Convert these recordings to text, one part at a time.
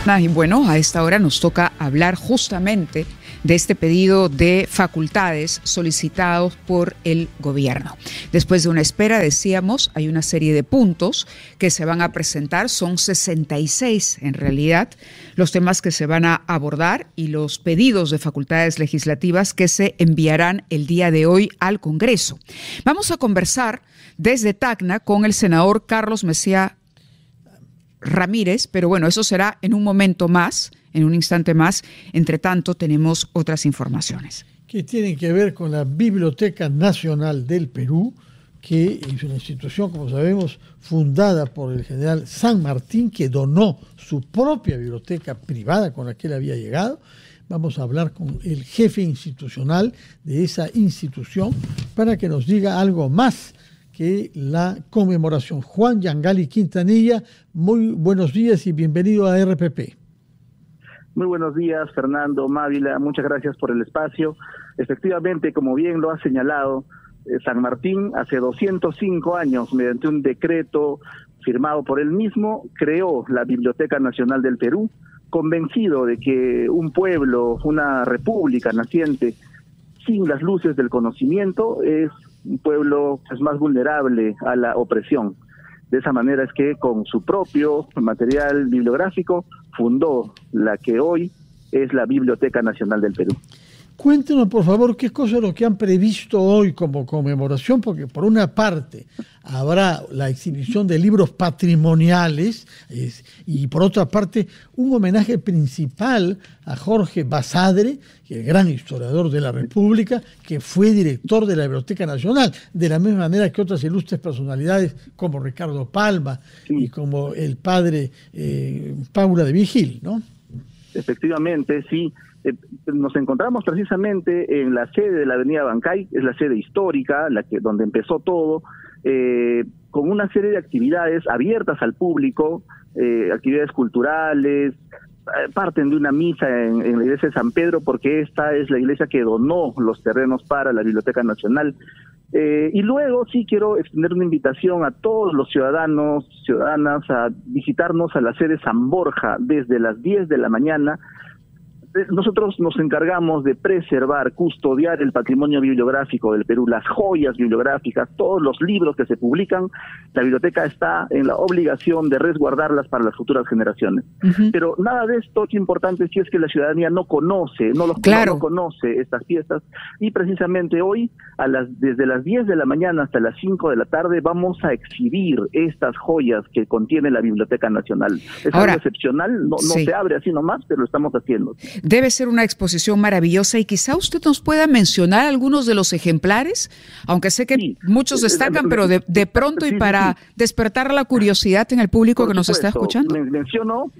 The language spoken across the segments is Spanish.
Y bueno, a esta hora nos toca hablar justamente de este pedido de facultades solicitados por el gobierno. Después de una espera, decíamos, hay una serie de puntos que se van a presentar, son 66 en realidad, los temas que se van a abordar y los pedidos de facultades legislativas que se enviarán el día de hoy al Congreso. Vamos a conversar desde Tacna con el senador Carlos Messiá Ramírez, pero bueno, eso será en un momento más, en un instante más. Entre tanto, tenemos otras informaciones. Que tienen que ver con la Biblioteca Nacional del Perú, que es una institución, como sabemos, fundada por el general San Martín, que donó su propia biblioteca privada con la que él había llegado. Vamos a hablar con el jefe institucional de esa institución para que nos diga algo más que la conmemoración. Juan Yangali Quintanilla, muy buenos días y bienvenido a RPP. Muy buenos días, Fernando, Mávila, muchas gracias por el espacio. Efectivamente, como bien lo ha señalado, San Martín hace 205 años, mediante un decreto firmado por él mismo, creó la Biblioteca Nacional del Perú, convencido de que un pueblo, una república naciente, sin las luces del conocimiento, es un pueblo más vulnerable a la opresión. De esa manera es que con su propio material bibliográfico fundó la que hoy es la Biblioteca Nacional del Perú. Cuéntenos, por favor, qué cosa es lo que han previsto hoy como conmemoración, porque por una parte habrá la exhibición de libros patrimoniales y por otra parte un homenaje principal a Jorge Basadre, el gran historiador de la República, que fue director de la Biblioteca Nacional, de la misma manera que otras ilustres personalidades como Ricardo Palma y como el padre Paula de Vigil, ¿no? Efectivamente, sí. Nos encontramos precisamente en la sede de la Avenida Bancay, es la sede histórica, donde empezó todo, con una serie de actividades abiertas al público, actividades culturales, parten de una misa en la iglesia de San Pedro, porque esta es la iglesia que donó los terrenos para la Biblioteca Nacional. Y luego sí quiero extender una invitación a todos los ciudadanos, ciudadanas, a visitarnos a la sede San Borja desde las 10 de la mañana. Nosotros nos encargamos de preservar, custodiar el patrimonio bibliográfico del Perú, las joyas bibliográficas, todos los libros que se publican. La biblioteca está en la obligación de resguardarlas para las futuras generaciones. Pero nada de esto es importante si es que la ciudadanía no conoce, no conoce estas piezas. Y precisamente hoy, desde las 10 de la mañana hasta las 5 de la tarde, vamos a exhibir estas joyas que contiene la Biblioteca Nacional. Es algo excepcional, no se abre así nomás, pero lo estamos haciendo. Debe ser una exposición maravillosa y quizá usted nos pueda mencionar algunos de los ejemplares, aunque sé que muchos destacan, pero de pronto y para despertar la curiosidad en el público que nos está escuchando. Menciono,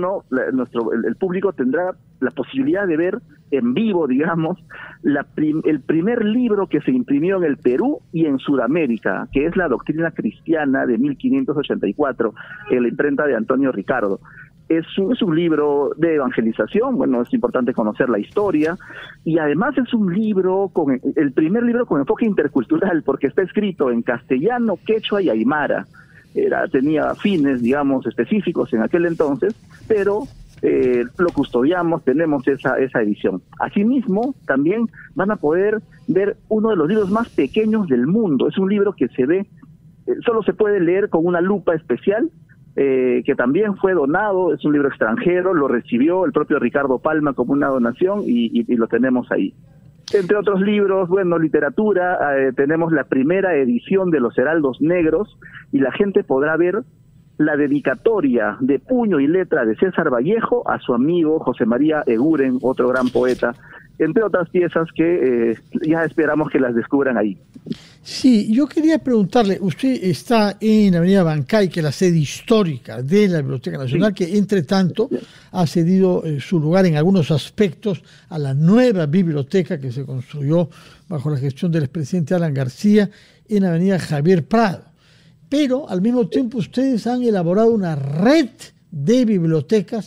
el público tendrá la posibilidad de ver en vivo, digamos, el primer libro que se imprimió en el Perú y en Sudamérica, que es la Doctrina Cristiana de 1584, en la imprenta de Antonio Ricardo. Es un libro de evangelización, bueno, es importante conocer la historia, y además es un libro, el primer libro con enfoque intercultural, porque está escrito en castellano, quechua y aymara. Tenía fines, digamos, específicos en aquel entonces, pero lo custodiamos, tenemos esa edición. Asimismo, también van a poder ver uno de los libros más pequeños del mundo. Es un libro que solo se puede leer con una lupa especial, que también fue donado, es un libro extranjero, lo recibió el propio Ricardo Palma como una donación y lo tenemos ahí. Entre otros libros, bueno, literatura, tenemos la primera edición de Los Heraldos Negros y la gente podrá ver la dedicatoria de puño y letra de César Vallejo a su amigo José María Eguren, otro gran poeta, entre otras piezas que ya esperamos que las descubran ahí. Sí, yo quería preguntarle, usted está en Avenida Bancay, que es la sede histórica de la Biblioteca Nacional, que entre tanto ha cedido su lugar en algunos aspectos a la nueva biblioteca que se construyó bajo la gestión del expresidente Alan García en Avenida Javier Prado. Pero al mismo tiempo ustedes han elaborado una red de bibliotecas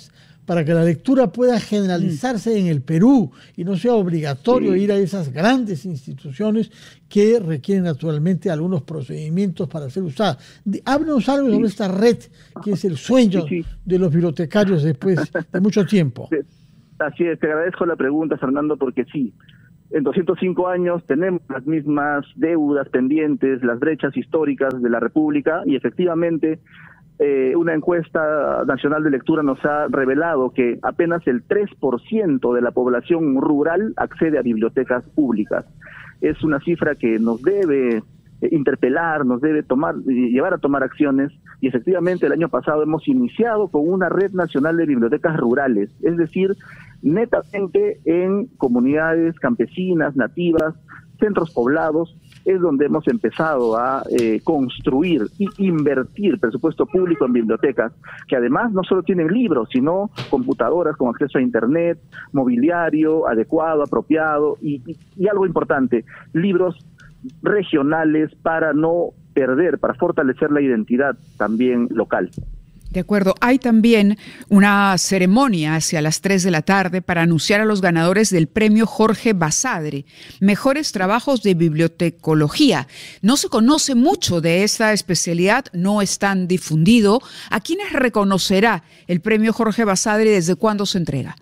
para que la lectura pueda generalizarse en el Perú y no sea obligatorio ir a esas grandes instituciones que requieren naturalmente algunos procedimientos para ser usadas. Háblanos algo sobre esta red que es el sueño de los bibliotecarios después de mucho tiempo. Así es, te agradezco la pregunta, Fernando, porque sí, en 205 años tenemos las mismas deudas pendientes, las brechas históricas de la República, y efectivamente una encuesta nacional de lectura nos ha revelado que apenas el 3% de la población rural accede a bibliotecas públicas. Es una cifra que nos debe interpelar, nos debe llevar a tomar acciones, y efectivamente el año pasado hemos iniciado con una red nacional de bibliotecas rurales, es decir, netamente en comunidades campesinas, nativas, centros poblados, es donde hemos empezado a construir y invertir presupuesto público en bibliotecas, que además no solo tienen libros, sino computadoras con acceso a internet, mobiliario adecuado, apropiado, y algo importante, libros regionales para no perder, para fortalecer la identidad también local. De acuerdo. Hay también una ceremonia hacia las 3 de la tarde para anunciar a los ganadores del premio Jorge Basadre, Mejores Trabajos de Bibliotecología. No se conoce mucho de esta especialidad, no es tan difundido. ¿A quiénes reconocerá el premio Jorge Basadre y desde cuándo se entrega?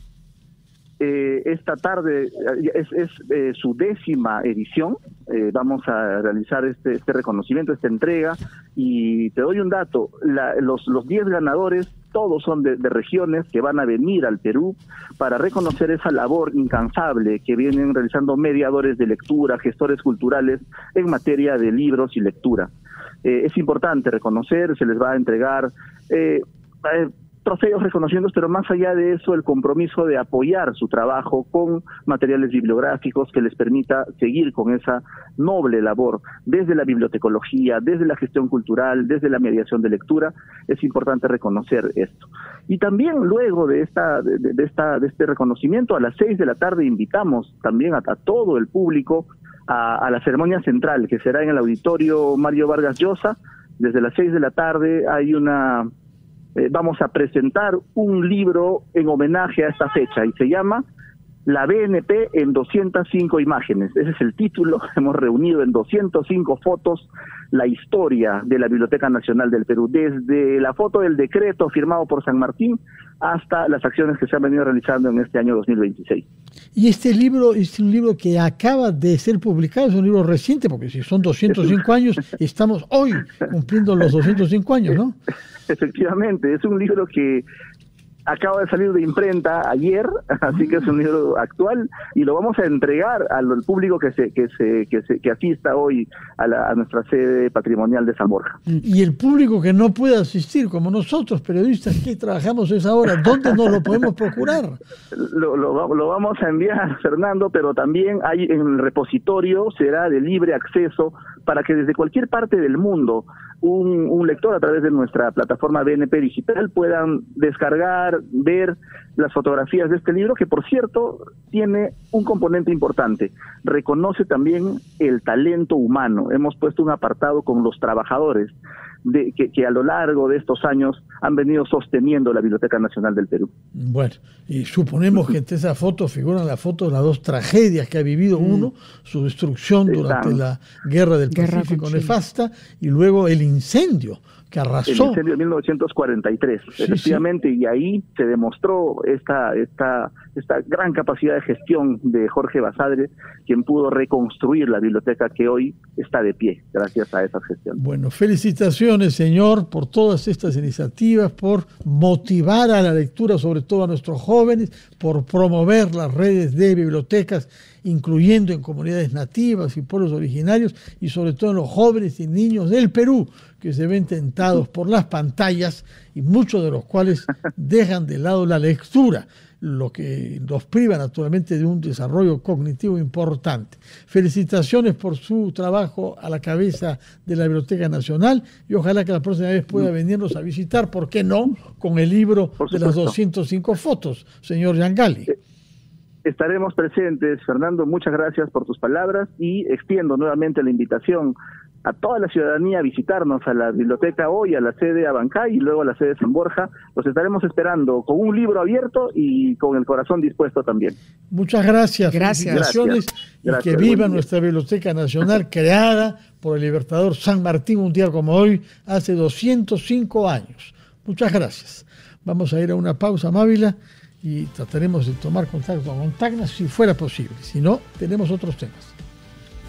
Esta tarde es su 10ª edición. Vamos a realizar este reconocimiento, esta entrega, y te doy un dato: los 10 ganadores todos son de regiones que van a venir al Perú para reconocer esa labor incansable que vienen realizando mediadores de lectura, gestores culturales en materia de libros y lectura. Es importante reconocer, se les va a entregar trofeos reconociendo, pero más allá de eso, el compromiso de apoyar su trabajo con materiales bibliográficos que les permita seguir con esa noble labor desde la bibliotecología, desde la gestión cultural, desde la mediación de lectura. Es importante reconocer esto. Y también luego de este reconocimiento, a las 6 de la tarde invitamos también a todo el público a la ceremonia central, que será en el auditorio Mario Vargas Llosa. Desde las 6 de la tarde vamos a presentar un libro en homenaje a esta fecha y se llama La BNP en 205 imágenes. Ese es el título. Hemos reunido en 205 fotos la historia de la Biblioteca Nacional del Perú, desde la foto del decreto firmado por San Martín hasta las acciones que se han venido realizando en este año 2026. Y este libro es un libro que acaba de ser publicado, es un libro reciente, porque si son 205 años, estamos hoy cumpliendo los 205 años, ¿no? Efectivamente, es un libro que acaba de salir de imprenta ayer, así que es un libro actual y lo vamos a entregar al público que asista hoy a nuestra sede patrimonial de San Borja. Y el público que no puede asistir, como nosotros, periodistas que trabajamos a esa hora, ¿dónde nos lo podemos procurar? Lo vamos a enviar, Fernando, pero también hay en el repositorio, será de libre acceso para que desde cualquier parte del mundo un lector a través de nuestra plataforma BNP Digital puedan descargar, ver las fotografías de este libro, que por cierto tiene un componente importante, reconoce también el talento humano. Hemos puesto un apartado con los trabajadores que a lo largo de estos años han venido sosteniendo la Biblioteca Nacional del Perú. Bueno, y suponemos que entre esas fotos figuran las fotos de las dos tragedias que ha vivido uno, su destrucción durante la Guerra del Pacífico nefasta, y luego el incendio que arrasó. El incendio de 1943, efectivamente, y ahí se demostró esta gran capacidad de gestión de Jorge Basadre, quien pudo reconstruir la biblioteca que hoy está de pie, gracias a esa gestión. Bueno, felicitaciones, señor, por todas estas iniciativas, por motivar a la lectura, sobre todo a nuestros jóvenes, por promover las redes de bibliotecas, incluyendo en comunidades nativas y pueblos originarios, y sobre todo en los jóvenes y niños del Perú, que se ven tentados por las pantallas y muchos de los cuales dejan de lado la lectura, lo que los priva naturalmente de un desarrollo cognitivo importante. Felicitaciones por su trabajo a la cabeza de la Biblioteca Nacional y ojalá que la próxima vez pueda venirnos a visitar, ¿por qué no?, con el libro de las 205 fotos, señor Yangali. Estaremos presentes, Fernando. Muchas gracias por tus palabras y extiendo nuevamente la invitación a toda la ciudadanía a visitarnos a la biblioteca hoy, a la sede Abancay y luego a la sede San Borja. Los estaremos esperando con un libro abierto y con el corazón dispuesto también. Muchas gracias. Felicitaciones. Y que viva nuestra Biblioteca Nacional, creada por el libertador San Martín un día como hoy, hace 205 años. Muchas gracias. Vamos a ir a una pausa, Mávila, y trataremos de tomar contacto con Tacna si fuera posible. Si no, tenemos otros temas.